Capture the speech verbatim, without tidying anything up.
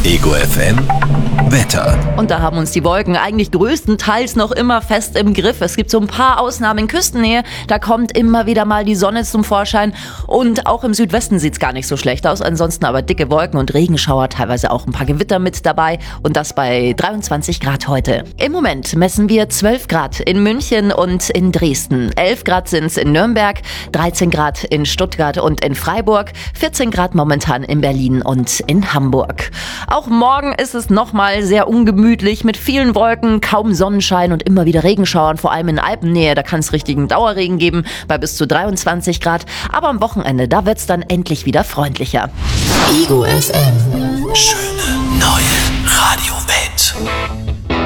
Ego F M Wetter. Und da haben uns die Wolken eigentlich größtenteils noch immer fest im Griff. Es gibt so ein paar Ausnahmen in Küstennähe. Da kommt immer wieder mal die Sonne zum Vorschein. Und auch im Südwesten sieht es gar nicht so schlecht aus. Ansonsten aber dicke Wolken und Regenschauer, teilweise auch ein paar Gewitter mit dabei. Und das bei dreiundzwanzig Grad heute. Im Moment messen wir zwölf Grad in München und in Dresden. elf Grad sind es in Nürnberg, dreizehn Grad in Stuttgart und in Freiburg, vierzehn Grad momentan in Berlin und in Hamburg. Auch morgen ist es nochmal sehr ungemütlich mit vielen Wolken, kaum Sonnenschein und immer wieder Regenschauern, vor allem in Alpennähe. Da kann es richtigen Dauerregen geben bei bis zu dreiundzwanzig Grad. Aber am Wochenende, da wird es dann endlich wieder freundlicher. Ego F M. Schöne neue